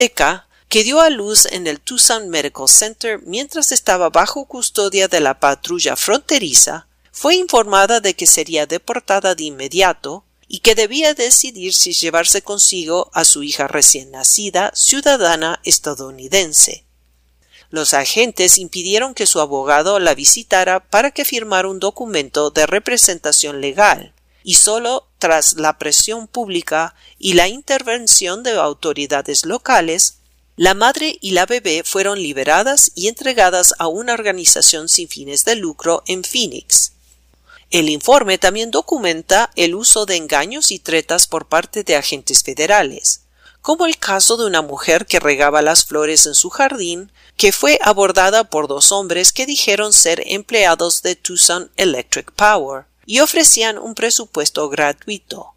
que dio a luz en el Tucson Medical Center mientras estaba bajo custodia de la patrulla fronteriza, fue informada de que sería deportada de inmediato y que debía decidir si llevarse consigo a su hija recién nacida, ciudadana estadounidense. Los agentes impidieron que su abogado la visitara para que firmara un documento de representación legal, y solo tras la presión pública y la intervención de autoridades locales, la madre y la bebé fueron liberadas y entregadas a una organización sin fines de lucro en Phoenix. El informe también documenta el uso de engaños y tretas por parte de agentes federales, como el caso de una mujer que regaba las flores en su jardín, que fue abordada por dos hombres que dijeron ser empleados de Tucson Electric Power y ofrecían un presupuesto gratuito.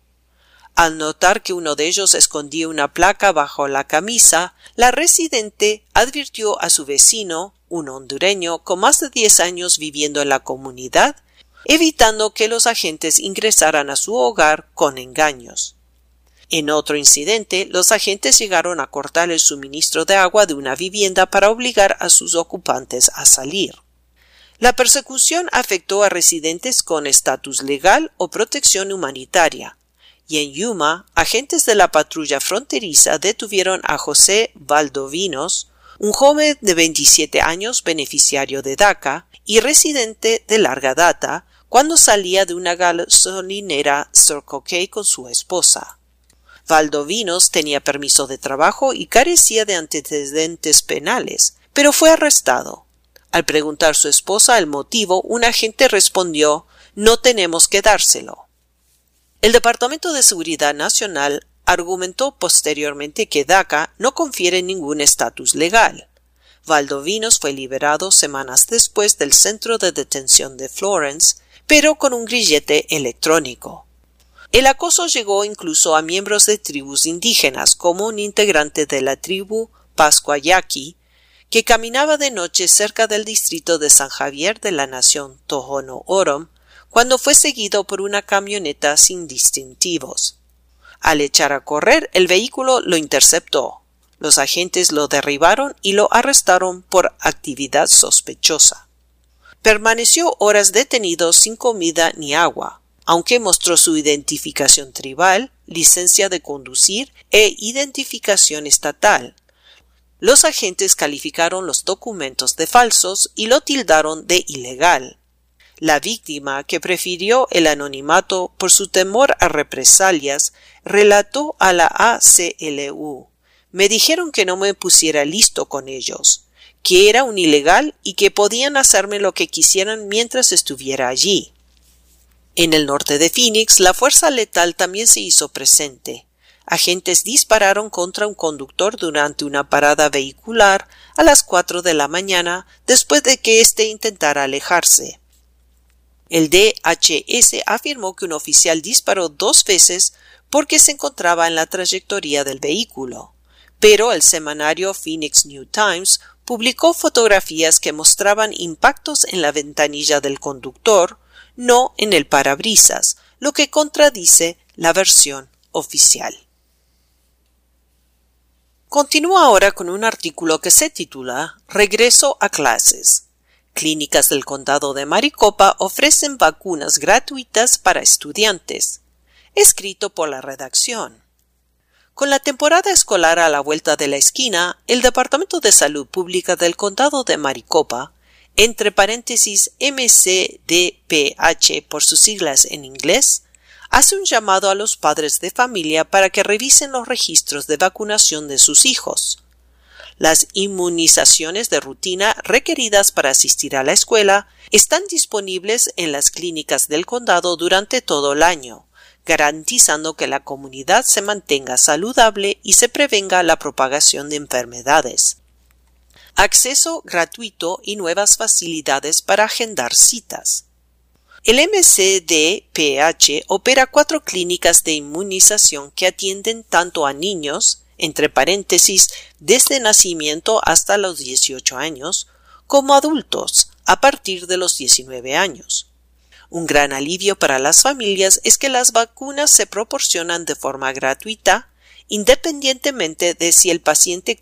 Al notar que uno de ellos escondía una placa bajo la camisa, la residente advirtió a su vecino, un hondureño con más de 10 años viviendo en la comunidad, evitando que los agentes ingresaran a su hogar con engaños. En otro incidente, los agentes llegaron a cortar el suministro de agua de una vivienda para obligar a sus ocupantes a salir. La persecución afectó a residentes con estatus legal o protección humanitaria, y en Yuma, agentes de la patrulla fronteriza detuvieron a José Valdovinos, un joven de 27 años beneficiario de DACA y residente de larga data, cuando salía de una gasolinera Circle K con su esposa. Valdovinos tenía permiso de trabajo y carecía de antecedentes penales, pero fue arrestado. Al preguntar a su esposa el motivo, un agente respondió: «No tenemos que dárselo». El Departamento de Seguridad Nacional argumentó posteriormente que DACA no confiere ningún estatus legal. Valdovinos fue liberado semanas después del centro de detención de Florence, pero con un grillete electrónico. El acoso llegó incluso a miembros de tribus indígenas, como un integrante de la tribu Pascuayaqui, que caminaba de noche cerca del distrito de San Javier de la nación Tohono O'odham, cuando fue seguido por una camioneta sin distintivos. Al echar a correr, el vehículo lo interceptó. Los agentes lo derribaron y lo arrestaron por actividad sospechosa. Permaneció horas detenido sin comida ni agua, aunque mostró su identificación tribal, licencia de conducir e identificación estatal. Los agentes calificaron los documentos de falsos y lo tildaron de ilegal. La víctima, que prefirió el anonimato por su temor a represalias, relató a la ACLU: «Me dijeron que no me pusiera listo con ellos, que era un ilegal y que podían hacerme lo que quisieran mientras estuviera allí». En el norte de Phoenix, la fuerza letal también se hizo presente. Agentes dispararon contra un conductor durante una parada vehicular a las 4 de la mañana después de que éste intentara alejarse. El DHS afirmó que un oficial disparó 2 veces porque se encontraba en la trayectoria del vehículo, pero el semanario Phoenix New Times publicó fotografías que mostraban impactos en la ventanilla del conductor, no en el parabrisas, lo que contradice la versión oficial. Continúo ahora con un artículo que se titula «Regreso a clases». Clínicas del condado de Maricopa ofrecen vacunas gratuitas para estudiantes. Escrito por la redacción. Con la temporada escolar a la vuelta de la esquina, el Departamento de Salud Pública del condado de Maricopa, entre paréntesis MCDPH por sus siglas en inglés, hace un llamado a los padres de familia para que revisen los registros de vacunación de sus hijos. Las inmunizaciones de rutina requeridas para asistir a la escuela están disponibles en las clínicas del condado durante todo el año, garantizando que la comunidad se mantenga saludable y se prevenga la propagación de enfermedades. Acceso gratuito y nuevas facilidades para agendar citas. El MCDPH opera 4 clínicas de inmunización que atienden tanto a niños, entre paréntesis, desde nacimiento hasta los 18 años, como adultos, a partir de los 19 años. Un gran alivio para las familias es que las vacunas se proporcionan de forma gratuita independientemente de si el paciente